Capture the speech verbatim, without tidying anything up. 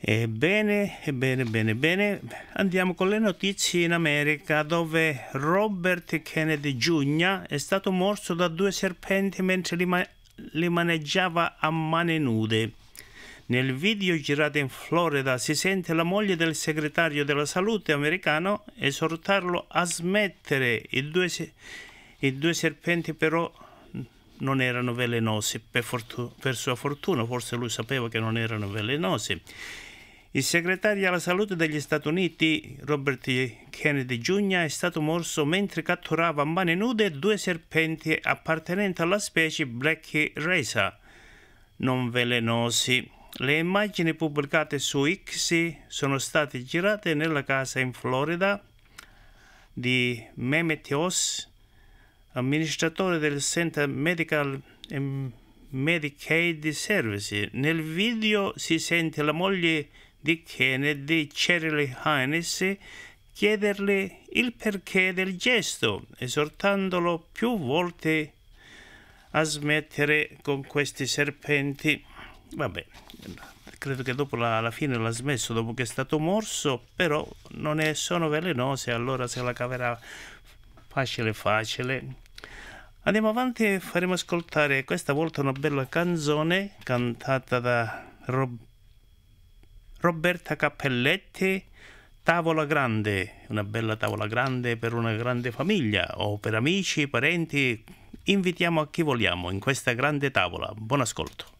Ebbene, ebbene, bene, bene, andiamo con le notizie in America, dove Robert Kennedy Junior è stato morso da due serpenti mentre li, ma li maneggiava a mani nude. Nel video girato in Florida si sente la moglie del segretario della salute americano esortarlo a smettere. I due, i due serpenti però non erano velenosi, per, per sua fortuna, forse lui sapeva che non erano velenosi. Il segretario alla salute degli Stati Uniti, Robert Kennedy Junior, è stato morso mentre catturava a mani nude due serpenti appartenenti alla specie Black Reza, non velenosi. Le immagini pubblicate su X sono state girate nella casa in Florida di Mehmet Oz, amministratore del Center Medical and Medicaid Services. Nel video si sente la moglie di Kennedy, Cheryl Hines, chiederle il perché del gesto, esortandolo più volte a smettere con questi serpenti. Vabbè, credo che dopo la, alla fine l'ha smesso, dopo che è stato morso, però non è, sono velenosi, allora se la caverà facile facile. Andiamo avanti e faremo ascoltare questa volta una bella canzone cantata da Rob Roberta Cappelletti, Tavola Grande, una bella tavola grande per una grande famiglia o per amici, parenti. Invitiamo a chi vogliamo in questa grande tavola. Buon ascolto.